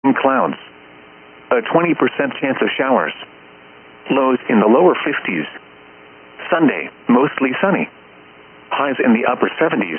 clouds. A 20% chance of showers. Lows in the lower 50s. Sunday, mostly sunny. Highs in the upper 70s.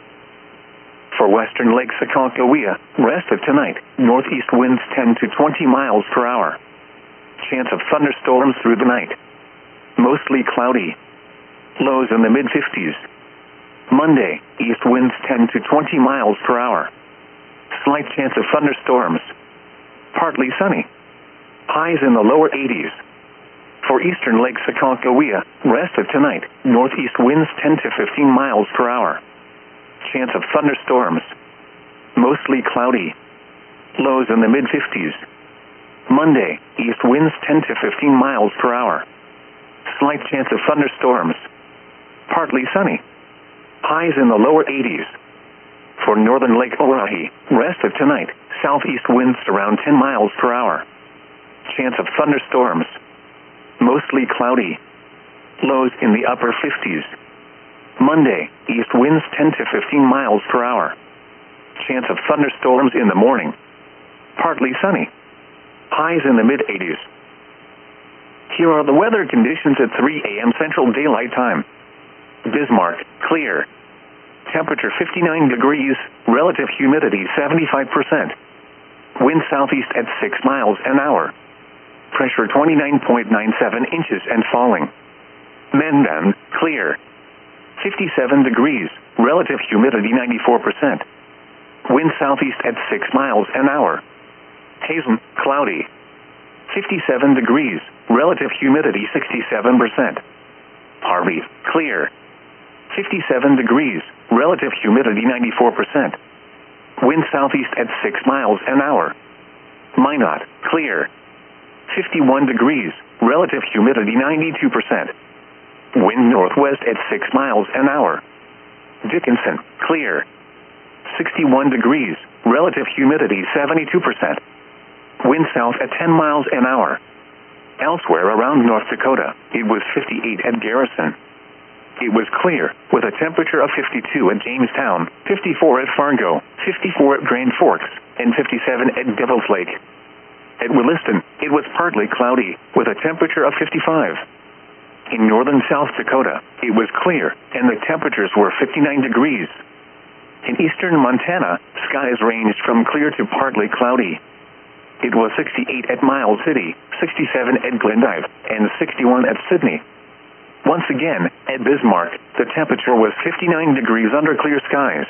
For western Lake Aconcagua, rest of tonight, northeast winds 10 to 20 miles per hour. Chance of thunderstorms through the night. Mostly cloudy. Lows in the mid-50s. Monday, east winds 10 to 20 miles per hour. Slight chance of thunderstorms. Partly sunny. Highs in the lower 80s. For eastern Lake Aconcagua, rest of tonight, northeast winds 10 to 15 miles per hour. Chance of thunderstorms. Mostly cloudy. Lows in the mid-50s. Monday, east winds 10 to 15 miles per hour. Slight chance of thunderstorms. Partly sunny. Highs in the lower 80s. For northern Lake Oahe, rest of tonight, southeast winds around 10 miles per hour. Chance of thunderstorms. Mostly cloudy. Lows in the upper 50s. Monday, east winds 10 to 15 miles per hour. Chance of thunderstorms in the morning. Partly sunny. Highs in the mid-80s. Here are the weather conditions at 3 a.m. Central Daylight Time. Bismarck, clear. Temperature 59 degrees, relative humidity 75%. Wind southeast at 6 miles an hour. Pressure 29.97 inches and falling. Mendon, clear. 57 degrees, relative humidity 94%. Wind southeast at 6 miles an hour. Hazen, cloudy. 57 degrees, relative humidity 67%. Harvey, clear. 57 degrees, relative humidity 94%. Wind southeast at 6 miles an hour. Minot, clear. 51 degrees, relative humidity 92%. Wind northwest at 6 miles an hour. Dickinson, clear. 61 degrees, relative humidity 72%. Wind south at 10 miles an hour. Elsewhere around North Dakota, it was 58 at Garrison. It was clear, with a temperature of 52 at Jamestown, 54 at Fargo, 54 at Grand Forks, and 57 at Devil's Lake. At Williston, it was partly cloudy, with a temperature of 55. In northern South Dakota, it was clear, and the temperatures were 59 degrees. In eastern Montana, skies ranged from clear to partly cloudy. It was 68 at Miles City, 67 at Glendive, and 61 at Sydney. Once again, at Bismarck, the temperature was 59 degrees under clear skies.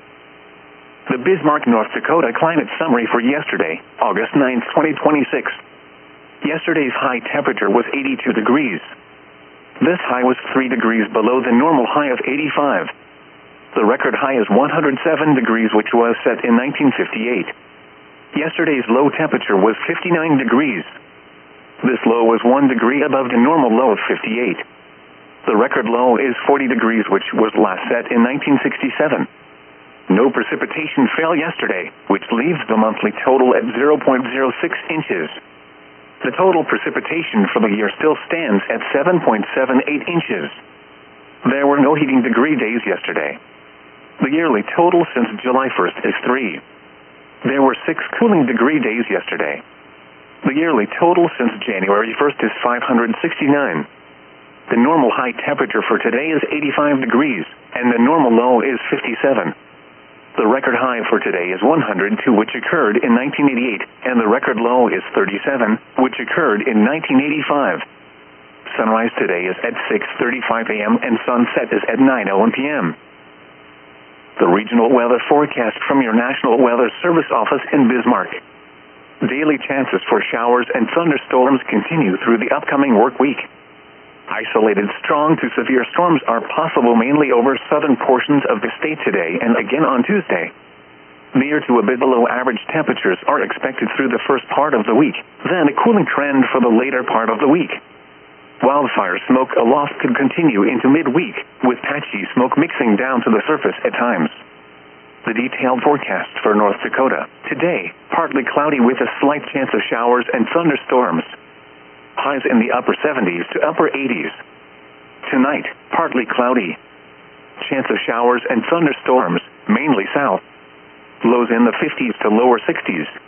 The Bismarck, North Dakota climate summary for yesterday, August 9, 2026. Yesterday's high temperature was 82 degrees. This high was 3 degrees below the normal high of 85. The record high is 107 degrees, which was set in 1958. Yesterday's low temperature was 59 degrees. This low was 1 degree above the normal low of 58. The record low is 40 degrees, which was last set in 1967. No precipitation fell yesterday, which leaves the monthly total at 0.06 inches. The total precipitation for the year still stands at 7.78 inches. There were no heating degree days yesterday. The yearly total since July 1st is 3. There were 6 cooling degree days yesterday. The yearly total since January 1st is 569. The normal high temperature for today is 85 degrees, and the normal low is 57. The record high for today is 102, which occurred in 1988, and the record low is 37, which occurred in 1985. Sunrise today is at 6:35 a.m. and sunset is at 9:01 p.m. The regional weather forecast from your National Weather Service office in Bismarck. Daily chances for showers and thunderstorms continue through the upcoming work week. Isolated strong to severe storms are possible mainly over southern portions of the state today and again on Tuesday. Near to a bit below average temperatures are expected through the first part of the week, then a cooling trend for the later part of the week. Wildfire smoke aloft could continue into midweek, with patchy smoke mixing down to the surface at times. The detailed forecast for North Dakota. Today, partly cloudy with a slight chance of showers and thunderstorms. Highs in the upper 70s to upper 80s. Tonight, partly cloudy. Chance of showers and thunderstorms, mainly south. Lows in the 50s to lower 60s.